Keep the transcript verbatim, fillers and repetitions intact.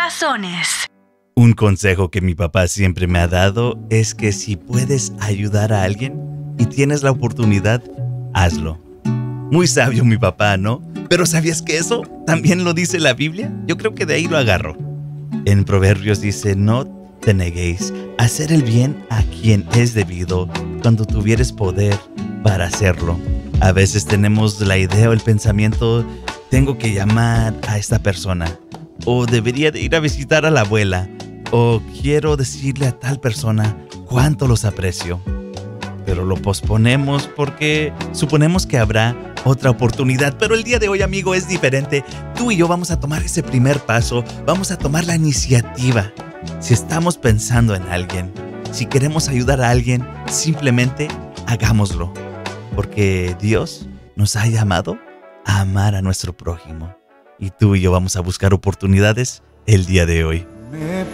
razones. Un consejo que mi papá siempre me ha dado es que si puedes ayudar a alguien y tienes la oportunidad, hazlo. Muy sabio mi papá, ¿no? Pero ¿sabías que eso también lo dice la Biblia? Yo creo que de ahí lo agarro. En Proverbios dice, no te neguéis a hacer el bien a quien es debido cuando tuvieres poder para hacerlo. A veces tenemos la idea o el pensamiento, tengo que llamar a esta persona, o debería de ir a visitar a la abuela, o quiero decirle a tal persona cuánto los aprecio. Pero lo posponemos porque suponemos que habrá otra oportunidad. Pero el día de hoy, amigo, es diferente. Tú y yo vamos a tomar ese primer paso, vamos a tomar la iniciativa. Si estamos pensando en alguien, si queremos ayudar a alguien, simplemente hagámoslo. Porque Dios nos ha llamado a amar a nuestro prójimo. Y tú y yo vamos a buscar oportunidades el día de hoy.